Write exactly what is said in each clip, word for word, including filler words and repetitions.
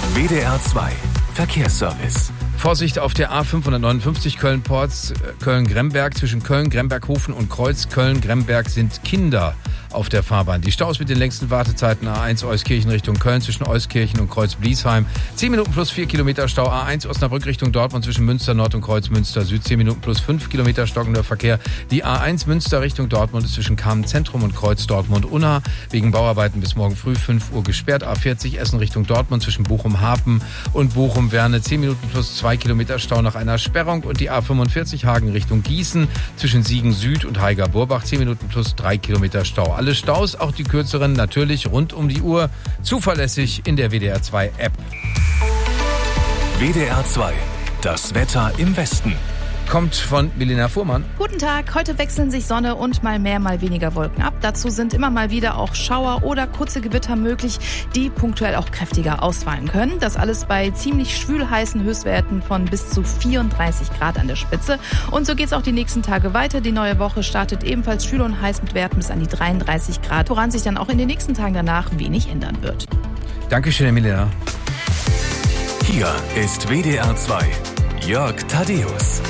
W D R zwei Verkehrsservice. Vorsicht auf der A fünfhundertneunundfünfzig Köln-Porz, Köln-Gremberg. Zwischen Köln, Gremberghofen und Kreuz Köln-Gremberg sind Kinder auf der Fahrbahn. Die Staus mit den längsten Wartezeiten: A eins Euskirchen Richtung Köln zwischen Euskirchen und Kreuz-Bliesheim. zehn Minuten plus vier Kilometer Stau. A eins Osnabrück Richtung Dortmund zwischen Münster Nord und Kreuz Münster Süd. zehn Minuten plus fünf Kilometer stockender Verkehr. Die A eins Münster Richtung Dortmund ist zwischen Kamen Zentrum und Kreuz Dortmund-Unna wegen Bauarbeiten bis morgen früh fünf Uhr gesperrt. A vierzig Essen Richtung Dortmund zwischen Bochum-Hafen und Bochum-Werne. zehn Minuten plus zwei Kilometer Stau nach einer Sperrung. Und die A fünfundvierzig Hagen Richtung Gießen zwischen Siegen Süd und Haiger-Burbach. zehn Minuten plus drei Kilometer Stau. Alle Staus, auch die kürzeren, natürlich rund um die Uhr, zuverlässig in der W D R zwei App. W D R zwei, das Wetter im Westen. Kommt von Milena Fuhrmann. Guten Tag. Heute wechseln sich Sonne und mal mehr, mal weniger Wolken ab. Dazu sind immer mal wieder auch Schauer oder kurze Gewitter möglich, die punktuell auch kräftiger ausfallen können. Das alles bei ziemlich schwül heißen Höchstwerten von bis zu vierunddreißig Grad an der Spitze. Und so geht's auch die nächsten Tage weiter. Die neue Woche startet ebenfalls schwül und heiß mit Werten bis an die dreiunddreißig Grad, woran sich dann auch in den nächsten Tagen danach wenig ändern wird. Dankeschön, Milena. Hier ist W D R zwei. Jörg Thaddeus.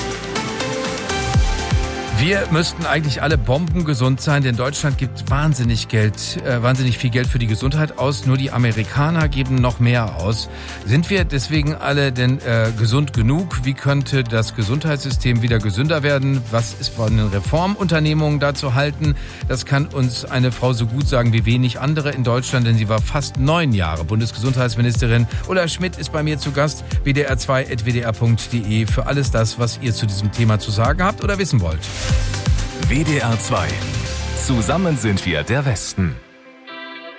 Wir müssten eigentlich alle bombengesund sein, denn Deutschland gibt wahnsinnig Geld, äh, wahnsinnig viel Geld für die Gesundheit aus. Nur die Amerikaner geben noch mehr aus. Sind wir deswegen alle denn äh, gesund genug? Wie könnte das Gesundheitssystem wieder gesünder werden? Was ist von den Reformunternehmungen da zu halten? Das kann uns eine Frau so gut sagen wie wenig andere in Deutschland, denn sie war fast neun Jahre Bundesgesundheitsministerin. Ulla Schmidt ist bei mir zu Gast. w d r zwei punkt w d r punkt d e für alles das, was ihr zu diesem Thema zu sagen habt oder wissen wollt. W D R zwei. Zusammen sind wir der Westen.